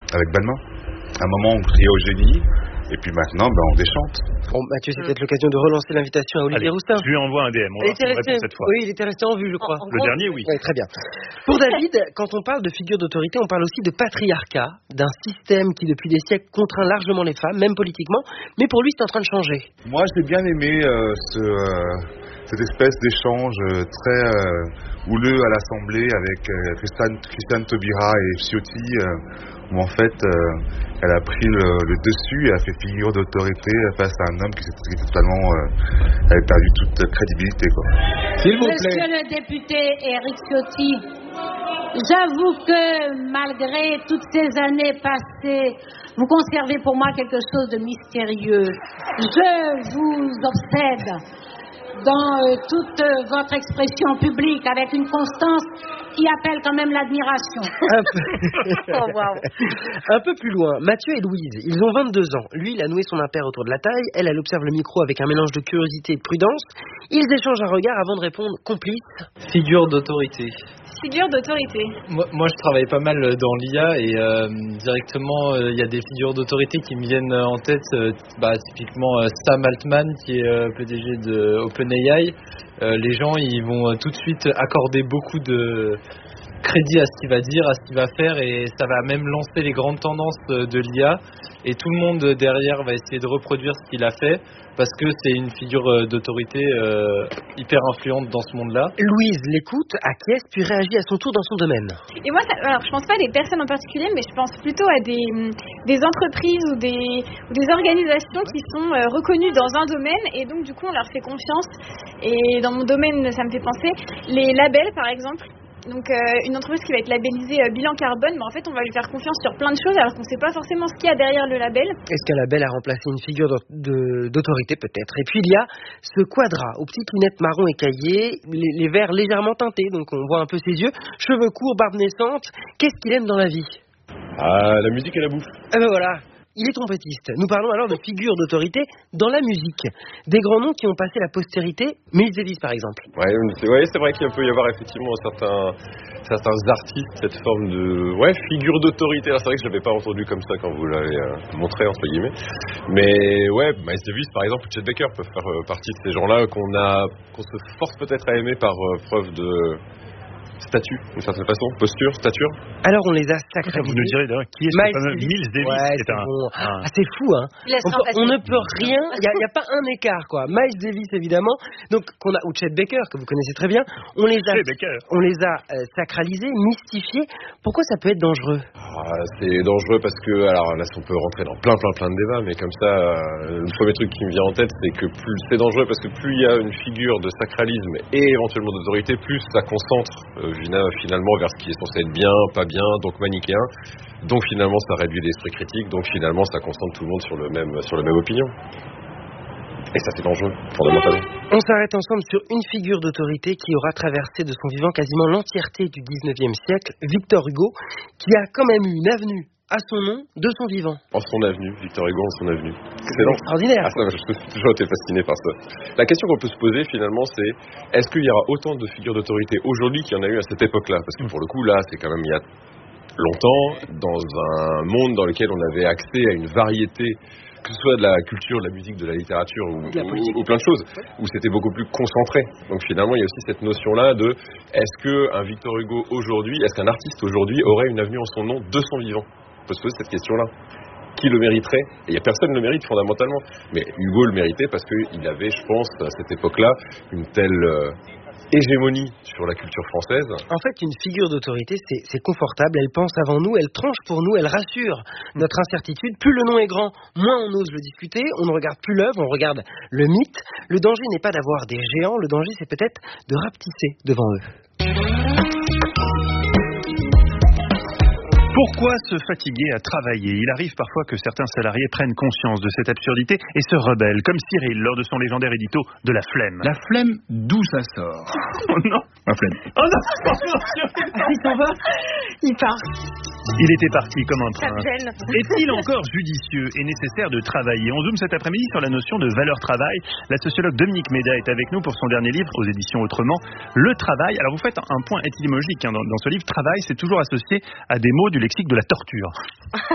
avec Balmain. Un moment où on criait au génie, et puis maintenant, on déchante. Bon, Mathieu, c'est peut-être l'occasion de relancer l'invitation à Olivier Rousteing. Je lui envoie un DM, on va répondre cette fois. Oui, il était resté en vue, je crois. Le dernier, oui. Oui, très bien. Pour David, quand on parle de figure d'autorité, on parle aussi de patriarcat, d'un système qui, depuis des siècles, contraint largement les femmes, même politiquement, mais pour lui, c'est en train de changer. Moi, j'ai bien aimé cette espèce d'échange très houleux à l'Assemblée avec Christiane Taubira et Ciotti, où en fait, elle a pris le dessus et a fait figure d'autorité face à un homme qui s'était totalement... avait perdu toute crédibilité, quoi. S'il vous plaît. Monsieur le député Éric Ciotti, j'avoue que malgré toutes ces années passées, vous conservez pour moi quelque chose de mystérieux. Je vous obsède dans toute votre expression publique avec une constance qui appelle quand même l'admiration. Oh, wow. Un peu plus loin, Mathieu et Louise, ils ont 22 ans. Lui, il a noué son impair autour de la taille. Elle observe le micro avec un mélange de curiosité et de prudence. Ils échangent un regard avant de répondre complice. Figure d'autorité. Figure d'autorité. Moi, je travaille pas mal dans l'IA et directement, il y a des figures d'autorité qui me viennent en tête. Typiquement, Sam Altman, qui est PDG de OpenAI. Les gens, ils vont tout de suite accorder beaucoup de crédit à ce qu'il va dire, à ce qu'il va faire, et ça va même lancer les grandes tendances de l'IA. Et tout le monde derrière va essayer de reproduire ce qu'il a fait, parce que c'est une figure d'autorité hyper influente dans ce monde-là. Louise l'écoute, acquiesce, puis réagit à son tour dans son domaine. Et moi, alors, je pense pas à des personnes en particulier, mais je pense plutôt à des entreprises ou des organisations qui sont reconnues dans un domaine, et donc du coup on leur fait confiance. Et dans mon domaine, ça me fait penser les labels, par exemple. Donc une entreprise qui va être labellisée bilan carbone, mais en fait on va lui faire confiance sur plein de choses alors qu'on ne sait pas forcément ce qu'il y a derrière le label. Est-ce qu'un label a remplacé une figure d'autorité peut-être? Et puis il y a ce quadra aux petites lunettes marron écaillées, les verres légèrement teintés, donc on voit un peu ses yeux, cheveux courts, barbe naissante. Qu'est-ce qu'il aime dans la vie? La musique et la bouffe. Eh ben voilà, il est trompettiste. Nous parlons alors de figures d'autorité dans la musique. Des grands noms qui ont passé la postérité, Miles Davis par exemple. Ouais, c'est vrai qu'il peut y avoir effectivement certains artistes, cette forme de figure d'autorité. Alors c'est vrai que je l'avais pas entendu comme ça quand vous l'avez montré entre guillemets. Mais ouais, Miles Davis par exemple ou Chet Baker peuvent faire partie de ces gens-là qu'on se force peut-être à aimer par preuve de statut, d'une certaine façon, posture, stature. Alors on les a sacralisés. Vous nous direz d'ailleurs qui est ce fameux Miles Davis. Ouais, c'est fou, hein. On ne peut rien, il n'y a pas un écart, quoi. Miles Davis, évidemment, donc ou Chet Baker, que vous connaissez très bien, on les a sacralisés, mystifiés. Pourquoi ça peut être dangereux? C'est dangereux parce que, alors là, on peut rentrer dans plein de débats, mais comme ça, le premier truc qui me vient en tête, c'est que c'est dangereux parce que plus il y a une figure de sacralisme et éventuellement d'autorité, plus ça concentre finalement vers ce qui est censé être bien, pas bien, donc manichéen. Donc finalement ça réduit l'esprit critique, donc finalement ça concentre tout le monde sur la même opinion. Et ça c'est dangereux, fondamentalement. On s'arrête ensemble sur une figure d'autorité qui aura traversé de son vivant quasiment l'entièreté du 19e siècle, Victor Hugo, qui a quand même eu une avenue à son nom de son vivant. En son avenue, Victor Hugo en son avenue. Excellent. Extraordinaire. J'ai toujours été fasciné par ça. La question qu'on peut se poser finalement c'est, est-ce qu'il y aura autant de figures d'autorité aujourd'hui qu'il y en a eu à cette époque-là? Parce que pour le coup là, c'est quand même il y a longtemps, dans un monde dans lequel on avait accès à une variété, que ce soit de la culture, de la musique, de la littérature ou plein de choses, où c'était beaucoup plus concentré. Donc finalement, il y a aussi cette notion-là de est-ce qu'un Victor Hugo aujourd'hui, est-ce qu'un artiste aujourd'hui aurait une avenue en son nom de son vivant? On peut se poser cette question-là. Qui le mériterait? Et il n'y a personne qui le mérite fondamentalement. Mais Hugo le méritait parce qu'il avait, je pense, à cette époque-là, une telle hégémonie sur la culture française. En fait, une figure d'autorité, c'est confortable, elle pense avant nous, elle tranche pour nous, elle rassure notre incertitude. Plus le nom est grand, moins on ose le discuter, on ne regarde plus l'œuvre, on regarde le mythe. Le danger n'est pas d'avoir des géants, le danger c'est peut-être de rapetisser devant eux. Pourquoi se fatiguer à travailler? Il arrive parfois que certains salariés prennent conscience de cette absurdité et se rebellent, comme Cyril lors de son légendaire édito de La Flemme. La flemme, d'où ça sort? Oh non, La flemme. Oh non. Il s'en va? Il part. Il était parti comme un Ça me prince. gêne. Est-il encore judicieux et nécessaire de travailler? On zoome cet après-midi sur la notion de valeur travail. La sociologue Dominique Méda est avec nous pour son dernier livre aux éditions Autrement, Le Travail. Alors vous faites un point étymologique dans ce livre. Travail, c'est toujours associé à des mots du lexique de la torture.